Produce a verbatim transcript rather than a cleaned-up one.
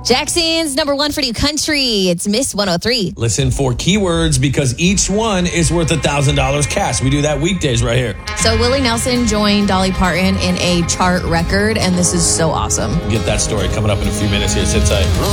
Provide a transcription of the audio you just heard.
Jackson's number one for new country. It's Miss one oh three. Listen for keywords because each one is worth one thousand dollars cash. We do that weekdays right here. So Willie Nelson joined Dolly Parton in a chart record, and this is so awesome. Get that story coming up in a few minutes here. Sit tight.